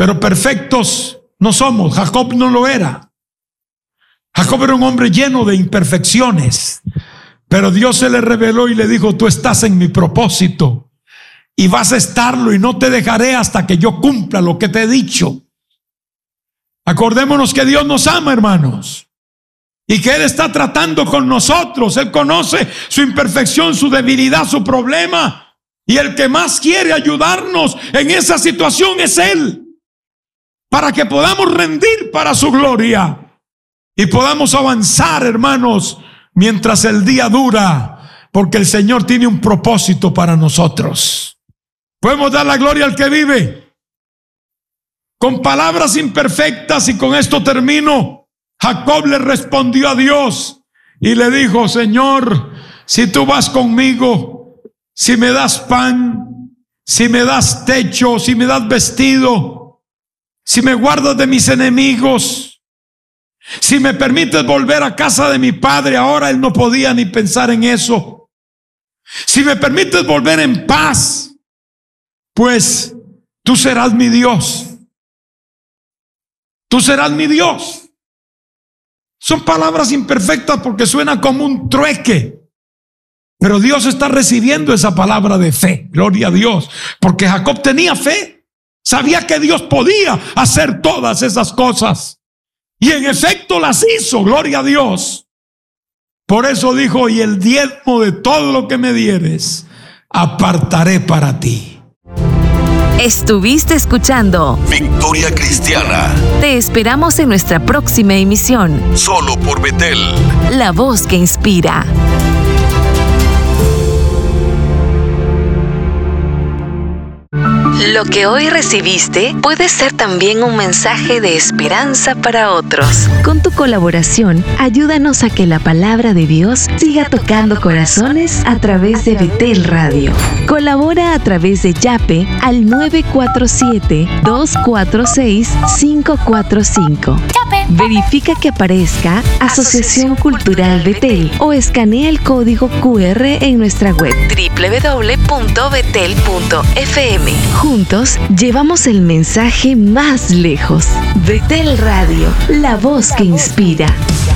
pero perfectos no somos. Jacob no lo era. Jacob era un hombre lleno de imperfecciones, pero Dios se le reveló y le dijo: tú estás en mi propósito y vas a estarlo, y no te dejaré hasta que yo cumpla lo que te he dicho. Acordémonos que Dios nos ama, hermanos, y que Él está tratando con nosotros. Él conoce su imperfección, su debilidad, su problema, y el que más quiere ayudarnos en esa situación es Él, para que podamos rendir para su gloria y podamos avanzar, hermanos, mientras el día dura, porque el Señor tiene un propósito para nosotros. Podemos dar la gloria al que vive. Con palabras imperfectas, y con esto termino, Jacob le respondió a Dios y le dijo: Señor, si tú vas conmigo, si me das pan, si me das techo, si me das vestido, si me guardas de mis enemigos, si me permites volver a casa de mi padre. Ahora él no podía ni pensar en eso. Si me permites volver en paz, pues tú serás mi Dios. Tú serás mi Dios. Son palabras imperfectas porque suena como un trueque, pero Dios está recibiendo esa palabra de fe. Gloria a Dios, porque Jacob tenía fe. Sabía que Dios podía hacer todas esas cosas, y en efecto las hizo. Gloria a Dios. Por eso dijo: y el diezmo de todo lo que me dieres apartaré para ti. Estuviste escuchando Victoria Cristiana. Te esperamos en nuestra próxima emisión. Solo por Betel. La voz que inspira. Lo que hoy recibiste puede ser también un mensaje de esperanza para otros. Con tu colaboración, ayúdanos a que la palabra de Dios siga tocando corazones a través de Betel Radio. Colabora a través de Yape al 947-246-545. Verifica que aparezca Asociación Cultural Betel o escanea el código QR en nuestra web www.betel.fm. Juntos llevamos el mensaje más lejos. Betel Radio, la voz que inspira.